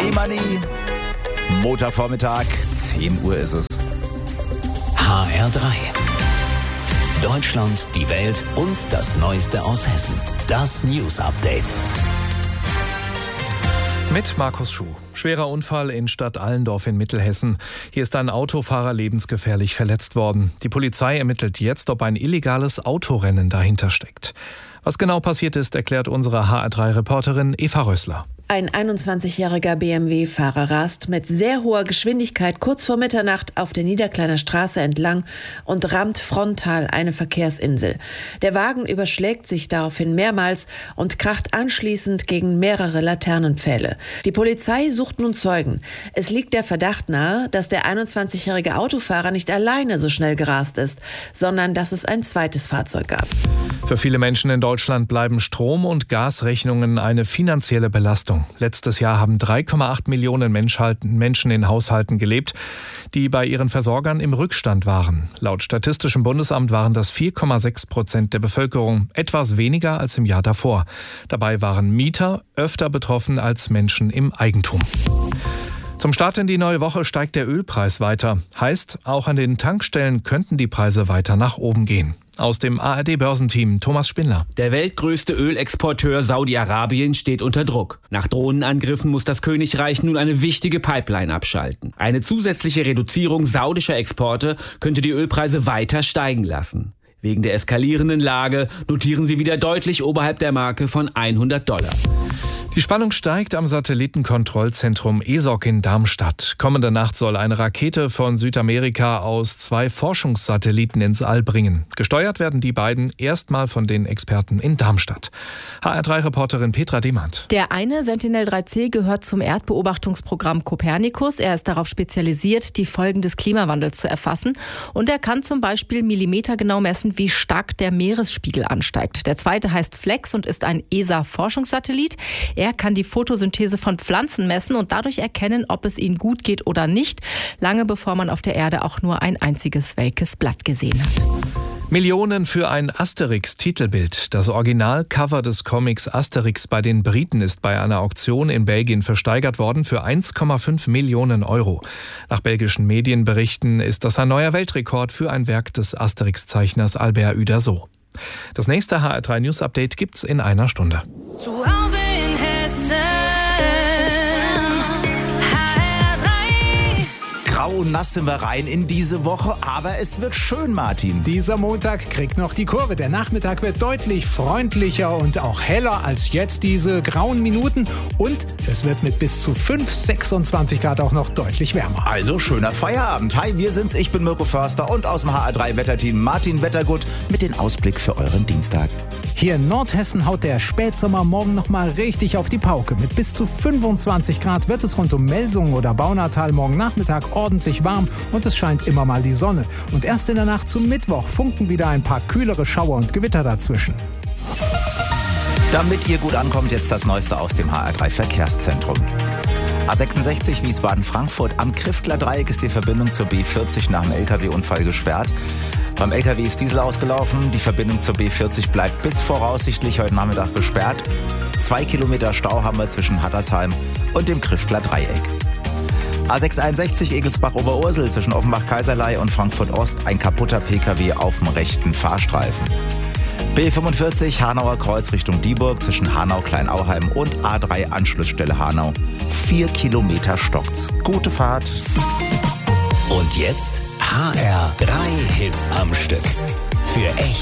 Money. Montagvormittag, 10 Uhr ist es. HR3. Deutschland, die Welt und das Neueste aus Hessen. Das News Update. Mit Markus Schuh. Schwerer Unfall in Stadt Allendorf in Mittelhessen. Hier ist ein Autofahrer lebensgefährlich verletzt worden. Die Polizei ermittelt jetzt, ob ein illegales Autorennen dahinter steckt. Was genau passiert ist, erklärt unsere HR3-Reporterin Eva Rössler. Ein 21-jähriger BMW-Fahrer rast mit sehr hoher Geschwindigkeit kurz vor Mitternacht auf der Niederkleiner Straße entlang und rammt frontal eine Verkehrsinsel. Der Wagen überschlägt sich daraufhin mehrmals und kracht anschließend gegen mehrere Laternenpfähle. Die Polizei sucht nun Zeugen. Es liegt der Verdacht nahe, dass der 21-jährige Autofahrer nicht alleine so schnell gerast ist, sondern dass es ein zweites Fahrzeug gab. Für viele Menschen in Deutschland bleiben Strom- und Gasrechnungen eine finanzielle Belastung. Letztes Jahr haben 3,8 Millionen Menschen in Haushalten gelebt, die bei ihren Versorgern im Rückstand waren. Laut Statistischem Bundesamt waren das 4,6% der Bevölkerung, etwas weniger als im Jahr davor. Dabei waren Mieter öfter betroffen als Menschen im Eigentum. Zum Start in die neue Woche steigt der Ölpreis weiter. Heißt, auch an den Tankstellen könnten die Preise weiter nach oben gehen. Aus dem ARD-Börsenteam Thomas Spindler. Der weltgrößte Ölexporteur Saudi-Arabien steht unter Druck. Nach Drohnenangriffen muss das Königreich nun eine wichtige Pipeline abschalten. Eine zusätzliche Reduzierung saudischer Exporte könnte die Ölpreise weiter steigen lassen. Wegen der eskalierenden Lage notieren sie wieder deutlich oberhalb der Marke von $100. Die Spannung steigt am Satellitenkontrollzentrum ESOC in Darmstadt. Kommende Nacht soll eine Rakete von Südamerika aus 2 Forschungssatelliten ins All bringen. Gesteuert werden die beiden erstmal von den Experten in Darmstadt. HR3-Reporterin Petra Demand. Der eine, Sentinel-3C, gehört zum Erdbeobachtungsprogramm Copernicus. Er ist darauf spezialisiert, die Folgen des Klimawandels zu erfassen. Und er kann zum Beispiel millimetergenau messen, wie stark der Meeresspiegel ansteigt. Der zweite heißt Flex und ist ein ESA-Forschungssatellit. Er kann die Photosynthese von Pflanzen messen und dadurch erkennen, ob es ihnen gut geht oder nicht, lange bevor man auf der Erde auch nur ein einziges welkes Blatt gesehen hat. Millionen für ein Asterix-Titelbild. Das Originalcover des Comics Asterix bei den Briten ist bei einer Auktion in Belgien versteigert worden für 1,5 Millionen Euro. Nach belgischen Medienberichten ist das ein neuer Weltrekord für ein Werk des Asterix-Zeichners Albert Uderzo. Das nächste HR3 News Update gibt's in einer Stunde. Zu Hause in Hessen, HR3. Grau und nass sind wir rein in diese Woche, aber es wird schön, Martin. Dieser Montag kriegt noch die Kurve. Der Nachmittag wird deutlich freundlicher und auch heller als jetzt diese grauen Minuten. Und es wird mit bis zu 26 Grad auch noch deutlich wärmer. Also schöner Feierabend. Hi, wir sind's. Ich bin Mirko Förster und aus dem HR3-Wetterteam Martin Wettergut mit dem Ausblick für euren Dienstag. Hier in Nordhessen haut der Spätsommer morgen noch mal richtig auf die Pauke. Mit bis zu 25 Grad wird es rund um Melsungen oder Baunatal morgen Nachmittag ordentlich warm und es scheint immer mal die Sonne. Und erst in der Nacht zum Mittwoch funken wieder ein paar kühlere Schauer und Gewitter dazwischen. Damit ihr gut ankommt, jetzt das Neueste aus dem HR3-Verkehrszentrum. A66 Wiesbaden-Frankfurt. Am Kriftler-Dreieck ist die Verbindung zur B40 nach dem LKW-Unfall gesperrt. Beim LKW ist Diesel ausgelaufen. Die Verbindung zur B40 bleibt bis voraussichtlich heute Nachmittag gesperrt. 2 Kilometer Stau haben wir zwischen Hattersheim und dem Kriftler-Dreieck. A661 Egelsbach-Oberursel zwischen Offenbach-Kaiserlei und Frankfurt-Ost. Ein kaputter PKW auf dem rechten Fahrstreifen. B45 Hanauer Kreuz Richtung Dieburg zwischen Hanau-Kleinauheim und A3 Anschlussstelle Hanau. 4 Kilometer stockt's. Gute Fahrt. Und jetzt HR3 Hits am Stück. Für echt